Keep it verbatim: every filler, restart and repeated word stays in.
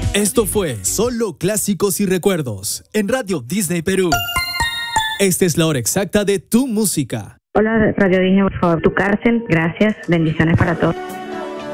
Esto fue Solo Clásicos y Recuerdos en Radio Disney Perú. Esta es la hora exacta de tu música. Hola, Radio Disney, por favor, tu cárcel. Gracias, bendiciones para todos.